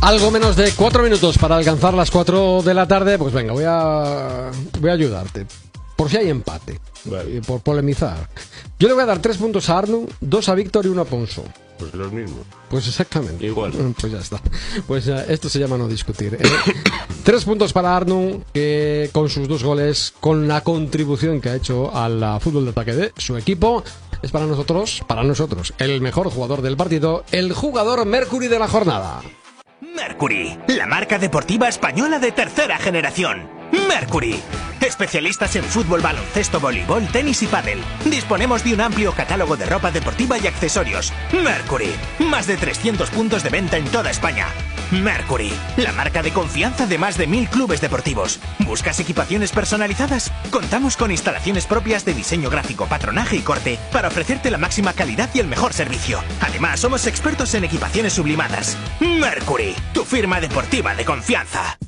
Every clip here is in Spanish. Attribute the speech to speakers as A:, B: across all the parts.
A: algo menos de 4 minutos para alcanzar las 4 de la tarde. Pues venga, voy a ayudarte. Por si hay empate.
B: Vale.
A: Por polemizar. Yo le voy a dar 3 puntos a Arnu, 2 a Víctor y 1 a Ponso.
B: Pues los mismos.
A: Pues exactamente.
B: Igual.
A: Pues ya está. Pues esto se llama no discutir. 3 puntos para Arnu, que con sus 2 goles, con la contribución que ha hecho al fútbol de ataque de su equipo, es para nosotros, el mejor jugador del partido, el jugador Mercury de la jornada.
C: Mercury, la marca deportiva española de tercera generación. Mercury, especialistas en fútbol, baloncesto, voleibol, tenis y pádel. Disponemos de un amplio catálogo de ropa deportiva y accesorios. Mercury, más de 300 puntos de venta en toda España. Mercury, la marca de confianza de más de 1000 clubes deportivos. ¿Buscas equipaciones personalizadas? Contamos con instalaciones propias de diseño gráfico, patronaje y corte para ofrecerte la máxima calidad y el mejor servicio. Además, somos expertos en equipaciones sublimadas. Mercury, tu firma deportiva de confianza.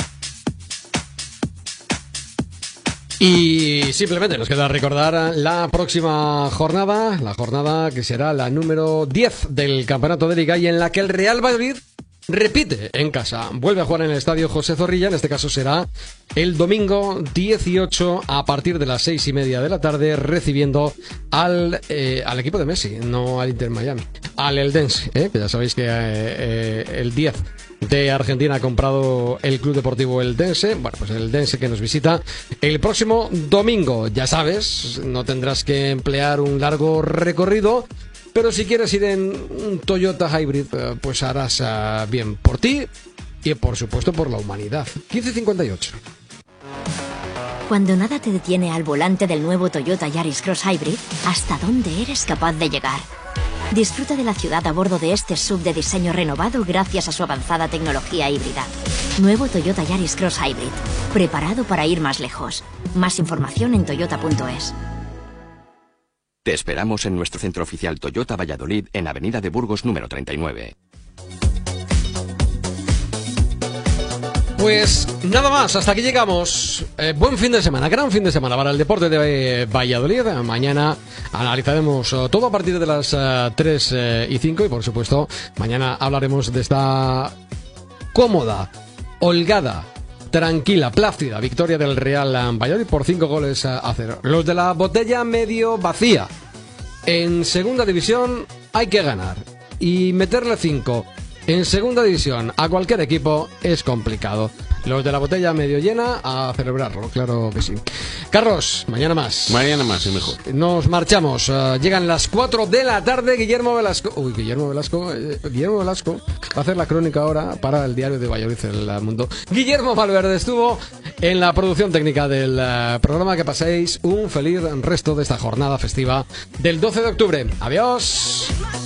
A: Y simplemente nos queda recordar la próxima jornada, la jornada que será la número 10 del Campeonato de Liga, y en la que el Real Valladolid repite en casa. Vuelve a jugar en el estadio José Zorrilla, en este caso será el domingo 18 a partir de las 6:30 de la tarde, recibiendo al equipo de Messi, no al Inter Miami, al Eldense, que ya sabéis que el 10 de Argentina ha comprado el Club Deportivo Eldense. Bueno, pues el Eldense que nos visita el próximo domingo. Ya sabes, no tendrás que emplear un largo recorrido, pero si quieres ir en un Toyota Hybrid, pues harás bien por ti y por supuesto por la humanidad. 15:58.
D: Cuando nada te detiene al volante del nuevo Toyota Yaris Cross Hybrid, ¿hasta dónde eres capaz de llegar? Disfruta de la ciudad a bordo de este SUV de diseño renovado gracias a su avanzada tecnología híbrida. Nuevo Toyota Yaris Cross Hybrid, preparado para ir más lejos. Más información en toyota.es.
E: Te esperamos en nuestro centro oficial Toyota Valladolid, en Avenida de Burgos número 39.
A: Pues nada más, hasta aquí llegamos. Buen fin de semana, gran fin de semana para el deporte de Valladolid. Mañana analizaremos todo a partir de las 3:05 y por supuesto mañana hablaremos de esta cómoda, holgada, tranquila, plácida victoria del Real Valladolid por 5-0. Los de la botella medio vacía. En segunda división hay que ganar y meterle 5 en segunda división a cualquier equipo es complicado. Los de la botella medio llena, a celebrarlo, claro que sí. Carlos, mañana más.
B: Mañana más y mejor.
A: Nos marchamos. Llegan las 4 de la tarde. Guillermo Velasco va a hacer la crónica ahora para el diario de Valladolid, El Mundo. Guillermo Valverde estuvo en la producción técnica del programa. Que paséis un feliz resto de esta jornada festiva del 12 de octubre. Adiós.